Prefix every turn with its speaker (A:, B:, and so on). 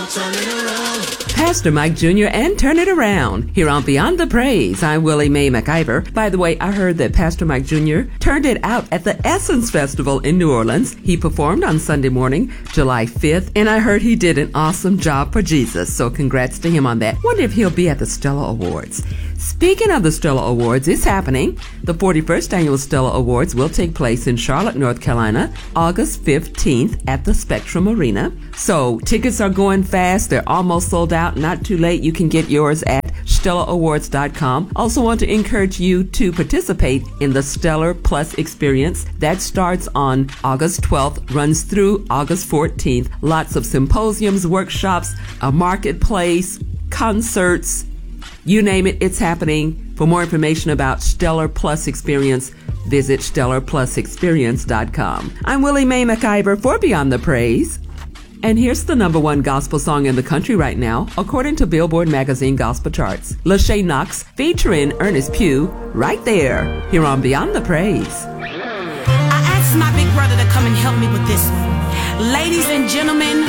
A: Pastor Mike Jr. and Turn It Around. Here on Beyond the Praise, I'm Willie Mae McIver. By the way, I heard that Pastor Mike Jr. turned it out at the Essence Festival in New Orleans. He performed on Sunday morning, July 5th, and I heard he did an awesome job for Jesus. So congrats to him on that. Wonder if he'll be at the Stella Awards. Speaking of the Stella Awards, it's happening. The 41st Annual Stella Awards will take place in Charlotte, North Carolina, August 15th at the Spectrum Arena. So tickets are going fast. They're almost sold out. Not too late. You can get yours at StellaAwards.com. Also want to encourage you to participate in the Stellar Plus experience. That starts on August 12th, runs through August 14th. Lots of symposiums, workshops, a marketplace, concerts, you name it, it's happening. For more information about Stellar Plus Experience, visit StellarPlusExperience.com. I'm Willie Mae McIver for Beyond the Praise. And here's the number one gospel song in the country right now, according to Billboard Magazine Gospel Charts. Lachey Knox featuring Ernest Pugh, Right There, here on Beyond the Praise.
B: I asked my big brother to come and help me with this one. Ladies and gentlemen,